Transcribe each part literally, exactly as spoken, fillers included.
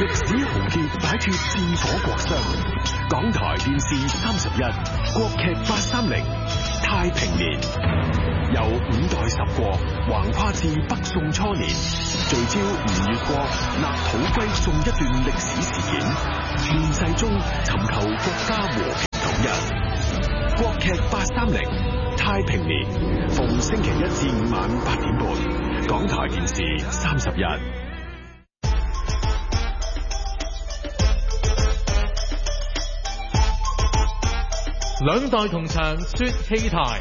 歷史豪傑擺脫戰火國殤，港台電視三十一，國劇八三零，太平年，由五代十國橫跨至北宋初年，聚焦吳越國立土歸宋一段歷史事件，亂世中尋求國家和平統一。國劇八三零，太平年，逢星期一至五晚八點半，港台電視三十一。 兩代同場說戲台。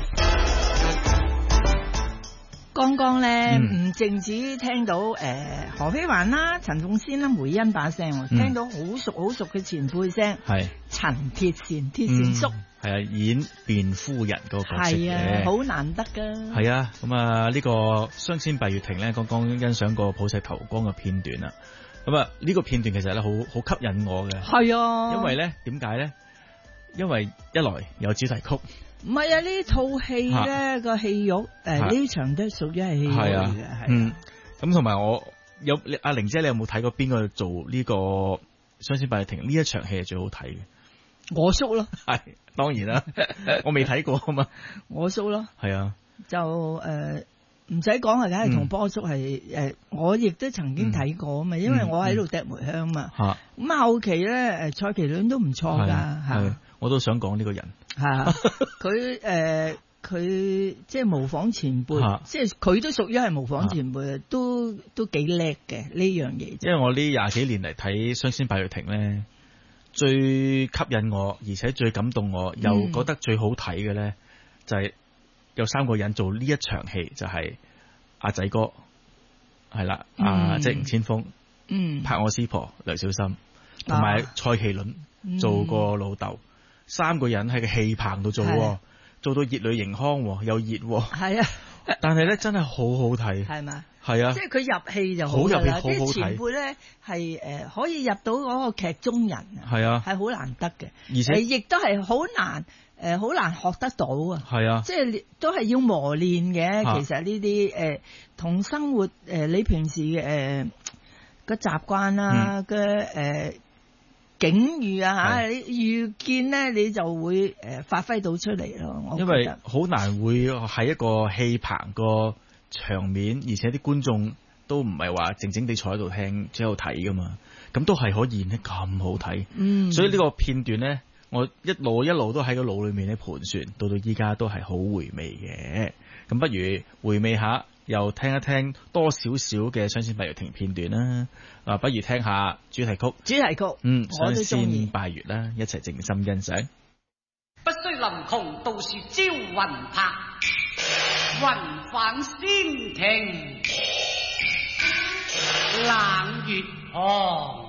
剛剛咧唔嗯淨止聽到誒、呃、何飛環啦、陳鳳仙啦、梅欣把聲， 嗯、 聽到好熟好熟嘅前輩聲，係陳鐵線鐵線叔， 係、嗯、啊，演卞夫人嗰個角色嘅， 係啊，好難得噶。 係啊，咁啊呢個雙仙拜月亭咧，剛剛欣賞過普世投光嘅片段啦。咁啊呢個片段其實咧好好吸引我嘅， 係啊， 因為咧點解咧？因為一來有主題曲。 唔係啊！呢套戲咧個戲肉誒呢場都屬於係戲肉嚟嘅，係、啊。 嗯，咁同埋我有阿玲姐，你有冇睇過邊個做呢個雙仙拜月亭呢一場戲係最好睇嘅？ 我叔咯， 係當然啦，我未睇過啊嘛。 我叔咯，係啊， 就誒唔使講啊，梗係同波叔係誒、嗯呃，我亦都曾經睇過啊嘛、嗯，因為我喺度趯梅香嘛。嚇、嗯，咁後期咧誒蔡其倫都唔錯㗎嚇。 我都想講呢個人， 係佢誒佢即係模仿前輩，即係佢都屬於係模仿前輩，都都幾叻嘅呢樣嘢。 因為我呢廿幾年嚟睇雙仙拜月亭咧，最吸引我，而且最感動我，又覺得最好睇嘅咧，就係有三個人做呢一場戲，就係、是、阿仔哥，係啦，阿、嗯啊、即係吳千鋒，嗯，拍我師婆梁小心，同埋蔡其倫做個老豆。嗯三個人喺個氣棚度做，做到熱淚盈眶，又熱。係啊，但係咧真係好好睇，係嘛？係啊，即係佢入戲就好入戲，好好睇。前輩咧係誒可以入到嗰個劇中人啊，係啊，係好難得嘅，而且亦都係好難誒，好、呃、難學得到啊。係啊，即係都係要磨練嘅、啊。其實呢啲誒同生活誒、呃、你平時誒個習慣啦嘅誒。呃境遇啊吓，你遇見咧，你就會誒發揮到出嚟咯。 因為好難會喺一個戲棚個場面，而且啲觀眾都唔係話靜靜地坐喺度聽，只喺度睇噶嘛，咁都係可以演得咁好睇。嗯，所以呢個片段咧，我一路一路都喺個腦裏面咧盤旋，到到依家都係好回味嘅。咁不如回味下。又聽一聽多少少嘅雙仙拜月亭片段啦，啊，不如聽下主題曲。主題曲，嗯，雙仙拜月啦，一齊靜心欣賞。 不須臨窮道是招魂魄，魂返仙庭冷月旁。